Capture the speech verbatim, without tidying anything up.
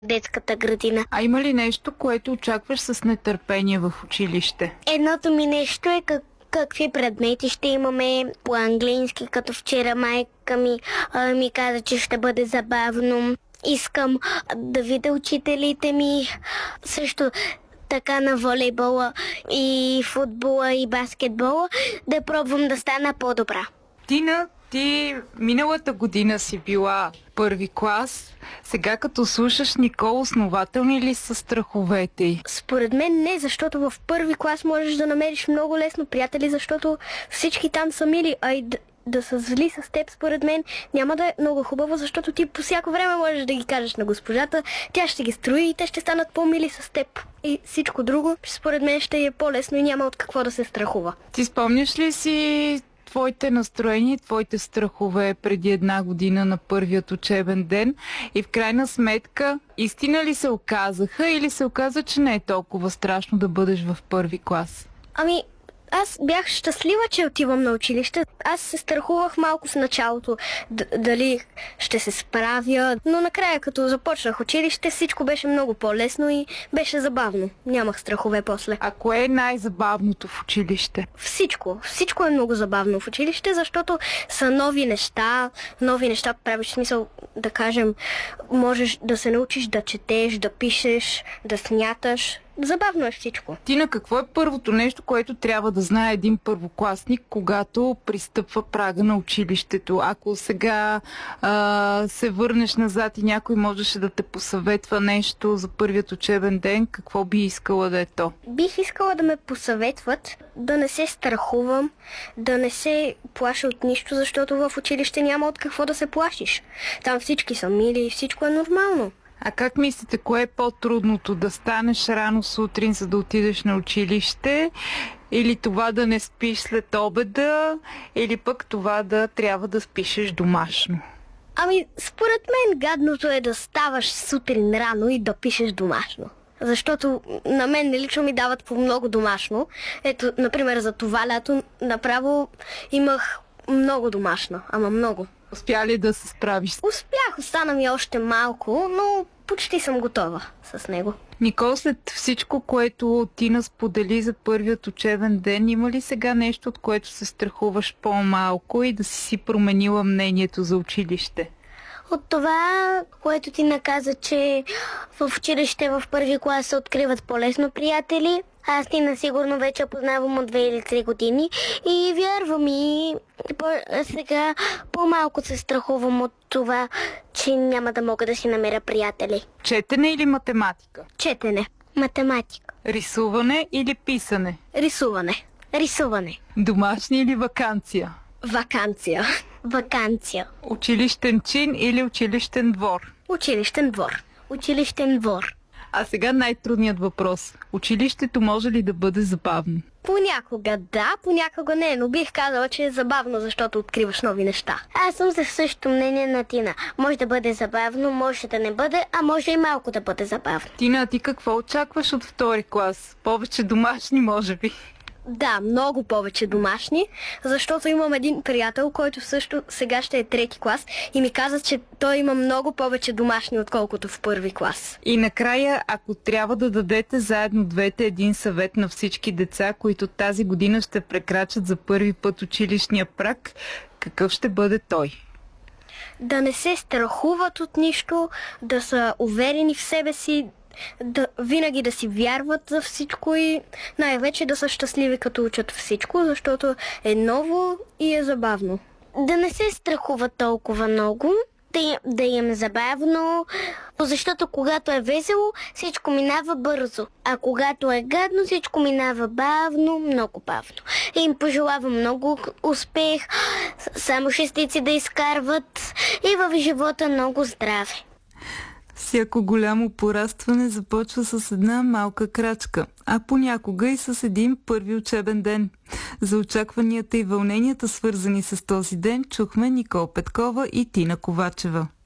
детската градина. А има ли нещо, което очакваш с нетърпение в училище? Едното ми нещо е как какви предмети ще имаме по английски, като вчера майка ми а, ми каза, че ще бъде забавно. Искам да видя учителите ми също така на волейбола и футбола и баскетбола, да пробвам да стана по-добра. Тина, ти миналата година си била първи клас. Сега като слушаш Никол, основателни ли са страховете й? Според мен не, защото в първи клас можеш да намериш много лесно приятели, защото всички там са мили, а и да, да са зли с теб, според мен няма да е много хубаво, защото ти по всяко време можеш да ги кажеш на госпожата, тя ще ги строи и те ще станат по-мили с теб. И всичко друго, според мен, ще е по-лесно и няма от какво да се страхува. Ти спомняш ли си твоите настроения, твоите страхове преди една година на първият учебен ден и в крайна сметка истина ли се оказаха или се оказа, че не е толкова страшно да бъдеш в първи клас? Ами, аз бях щастлива, че отивам на училище. Аз се страхувах малко в началото дали ще се справя, но накрая като започнах училище, всичко беше много по-лесно и беше забавно. Нямах страхове после. А кое е най-забавното в училище? Всичко. Всичко е много забавно в училище, защото са нови неща. Нови неща правиш, смисъл да кажем, можеш да се научиш да четеш, да пишеш, да смяташ. Забавно е всичко. Тина, какво е първото нещо, което трябва да знае един първокласник, когато пристъпва прага на училището? Ако сега а, се върнеш назад и някой можеше да те посъветва нещо за първият учебен ден, какво би искала да е то? Бих искала да ме посъветват да не се страхувам, да не се плаша от нищо, защото в училище няма от какво да се плашиш. Там всички са мили и всичко е нормално. А как мислите, кое е по-трудното? Да станеш рано сутрин, за да отидеш на училище? Или това да не спиш след обеда? Или пък това да трябва да спишеш домашно? Ами, според мен гадното е да ставаш сутрин рано и да пишеш домашно. Защото на мен лично ми дават по много домашно. Ето, например, за това лято направо имах много домашно, ама много. Успя ли да се справиш? Успях, остана ми още малко, но почти съм готова с него. Никол, след всичко, което Тина сподели за първият учебен ден, има ли сега нещо, от което се страхуваш по-малко и да си си променила мнението за училище? От това, което ти наказа, че в училище в първи клас се откриват по-лесно приятели. Аз Тина сигурно вече познавам от две или три години и вярвам и по- сега по-малко се страхувам от това, че няма да мога да си намеря приятели. Четене или математика? Четене. Математика. Рисуване или писане? Рисуване. Рисуване. Домашни или ваканция? Ваканция. Ваканция. Училищен чин или училищен двор? Училищен двор. Училищен двор. А сега най-трудният въпрос. Училището може ли да бъде забавно? Понякога да, понякога не, но бих казала, че е забавно, защото откриваш нови неща. Аз съм за същото мнение на Тина. Може да бъде забавно, може да не бъде, а може и малко да бъде забавно. Тина, а ти какво очакваш от втори клас? Повече домашни, може би? Да, много повече домашни, защото имам един приятел, който също сега ще е трети клас и ми каза, че той има много повече домашни, отколкото в първи клас. И накрая, ако трябва да дадете заедно двете един съвет на всички деца, които тази година ще прекрачат за първи път училищния праг, какъв ще бъде той? Да не се страхуват от нищо, да са уверени в себе си, да винаги да си вярват за всичко и най-вече да са щастливи като учат всичко, защото е ново и е забавно. Да не се страхуват толкова много, да им, да им е забавно, защото когато е весело, всичко минава бързо, а когато е гадно, всичко минава бавно, много бавно. И им пожелавам много успех, само шестици да изкарват и в живота много здраве. Всяко голямо порастване започва с една малка крачка, а понякога и с един първи учебен ден. За очакванията и вълненията, свързани с този ден, чухме Никол Петкова и Тина Ковачева.